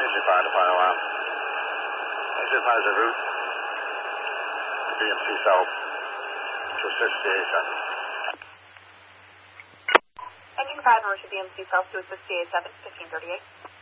Engine 5 to fire alarm. Engine 5 is en route. BMC South to assist CA7. Engine 5 en route to BMC South to assist CA7, 1538.